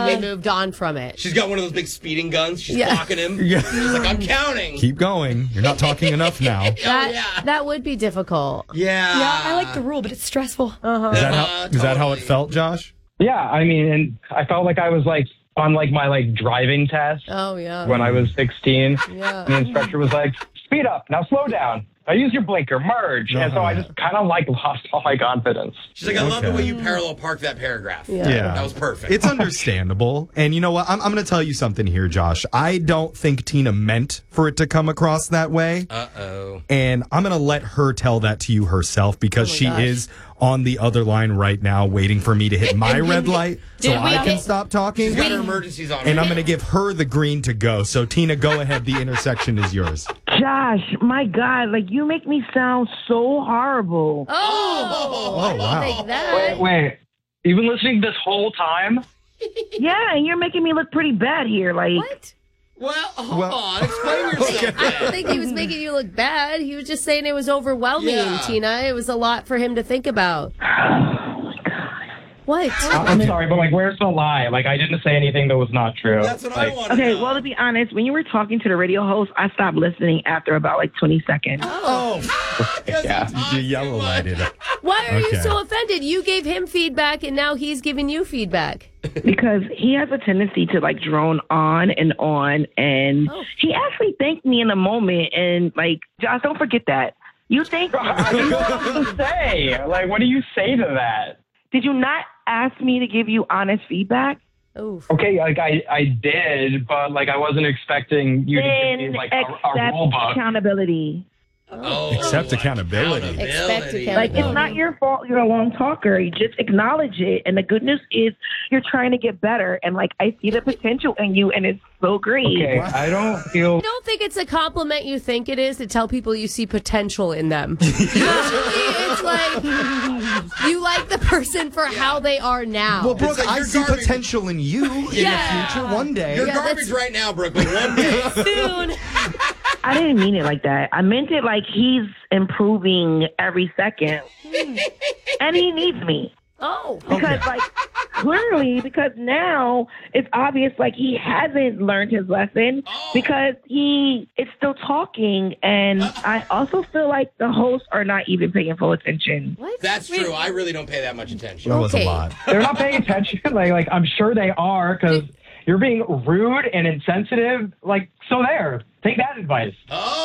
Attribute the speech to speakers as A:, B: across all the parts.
A: they moved on from it.
B: She's got one of those big speeding guns. She's clocking him.
C: Yeah.
B: She's like, I'm counting.
C: Keep going. You're not talking enough now.
A: That would be difficult.
B: Yeah.
D: Yeah, I like the rule, but it's stressful.
C: Is that how it felt, Josh?
E: Yeah, I mean, and I felt like I was like on like my like driving test
A: Oh, yeah.
E: when I was 16.
A: Yeah.
E: And the instructor was like, speed up, now slow down. Now use your blinker, merge. And so I just kind of like lost all my confidence.
B: She's like, I love the way you parallel park that paragraph.
A: Yeah.
B: That was perfect.
C: It's understandable. And you know what? I'm going to tell you something here, Josh. I don't think Tina meant for it to come across that way.
B: Uh-oh.
C: And I'm going to let her tell that to you herself because she is on the other line right now waiting for me to hit my red light so I can stop talking.
B: She's got her emergencies on.
C: And I'm going to give her the green to go. So, Tina, go ahead. The intersection is yours.
F: Josh, my God, like you make me sound so horrible.
C: Oh, wow.
A: Like that.
E: Wait. You've been listening this whole time?
F: Yeah, and you're making me look pretty bad here. Like,
A: What?
B: Well, hold on. Explain yourself.
A: I don't think he was making you look bad. He was just saying it was overwhelming, Tina. It was a lot for him to think about. What?
E: I'm sorry, but like, where's the lie? Like, I didn't say anything that was not true.
B: That's what I want to
F: okay,
B: know.
F: well, to be honest, when you were talking to the radio host, I stopped listening after about like 20 seconds.
E: Yeah.
C: You yellow lighted.
A: Why are you
C: Okay.
A: so offended? You gave him feedback, and now he's giving you feedback.
F: Because he has a tendency to like drone on, and he actually thanked me in a moment, and like, Josh, don't forget that. You thanked me.
E: I don't know what to say. Like, what do you say to that?
F: Did you not ask me to give you honest feedback?
A: Oof.
E: Okay, like I did, but like I wasn't expecting you to give me
F: Then
E: like a
F: accept
E: rule book.
F: accountability.
C: Accept accountability.
A: Expect accountability.
F: Like, it's not your fault you're a long talker. You just acknowledge it. And the good news is you're trying to get better. And, like, I see the potential in you, and it's so great.
E: Okay, I don't feel...
A: I don't think it's a compliment you think it is to tell people you see potential in them. Usually it's like you like the person for how they are now.
C: Well, Brooke,
B: like
C: I
B: you're
C: see
B: garbage.
C: potential in you in the future one day.
B: You're
A: Yeah,
B: garbage right now, Brooke, but one day.
A: Soon.
F: I didn't mean it like that. I meant it like he's improving every second. And he needs me.
A: Oh.
F: Because, like, clearly, because now it's obvious, like, he hasn't learned his lesson because he is still talking. And I also feel like the hosts are not even paying full attention.
A: What?
B: That's true. I really don't pay that much attention.
C: That was a
A: Okay.
C: lot.
E: They're not paying attention. Like I'm sure they are, because you're being rude and insensitive. Like, so there. Take that advice.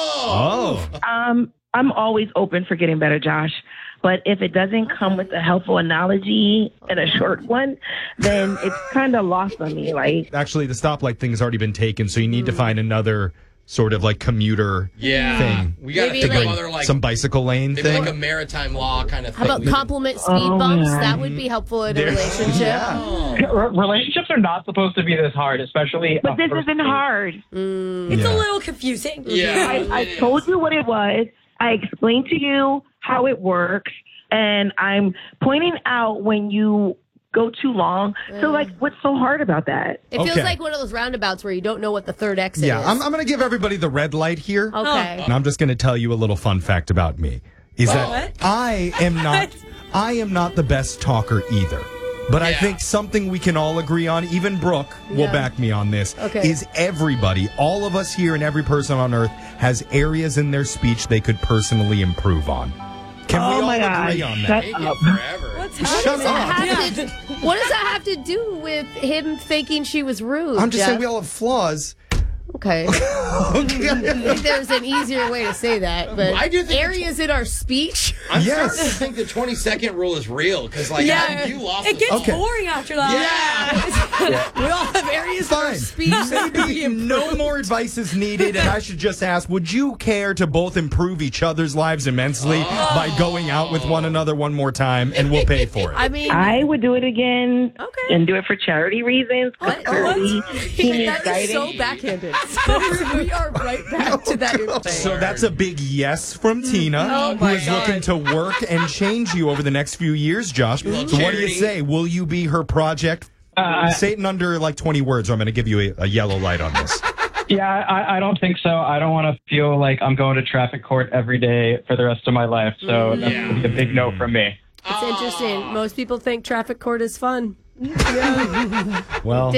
B: Oh.
F: I'm always open for getting better, Josh. But if it doesn't come with a helpful analogy and a short one, then it's kind of lost on me. Like,
C: Actually, the stoplight thing has already been taken, so you need to find another sort of like commuter thing.
B: We got to
A: Maybe
B: think
A: like-
B: of other, like,
C: Some bicycle lane
B: maybe
C: thing.
B: like a maritime law kind of
A: How
B: thing.
A: about compliment speed bumps? That would be helpful in a relationship.
E: Relationships are not supposed to be this hard, especially.
F: but this isn't hard.
D: It's a little confusing.
B: Yeah.
F: I told you what it was. I explained to you how it works. And I'm pointing out when you go too long. So, like, what's so hard about that?
A: It feels
C: Okay.
A: like one of those roundabouts where you don't know what the third exit
C: Yeah,
A: is.
C: I'm going to give everybody the red light here.
A: Okay.
C: And I'm just going to tell you a little fun fact about me. Is that
D: What?
C: I am not the best talker either. But I think something we can all agree on, even Brooke will back me on this, is everybody, all of us here and every person on earth has areas in their speech they could personally improve on. Can we all agree on that?
B: Take it forever.
C: Shut up.
A: What does that have to do with him thinking she was rude?
C: I'm just
A: Jeff?
C: saying we all have flaws.
A: Okay. I think there's an easier way to say that, but
B: I do think
A: areas in our speech.
B: I'm starting to think the 20-second rule is real, because, like, you lost
D: It gets
C: Okay.
D: boring after that.
A: We all have areas in our
C: Fine.
A: speech.
C: Maybe no more advice is needed, and I should just ask, would you care to both improve each other's lives immensely by going out with one another one more time, and we'll pay for it?
A: I mean,
F: I would do it again and do it for charity reasons. 'Cause clearly he needs
A: that is
F: guidance.
A: so backhanded. We are right back to that info.
C: So that's a big yes from Tina,
A: Oh
C: who
A: my
C: is
A: God.
C: looking to work and change you over the next few years, Josh. So what do you
B: charity.
C: say? Will you be her project? Say it in under like 20 words, or I'm going to give you a yellow light on this.
E: Yeah, I don't think so. I don't want to feel like I'm going to traffic court every day for the rest of my life. So that's going to be a big no from me.
A: It's interesting. Most people think traffic court is fun.
C: Well,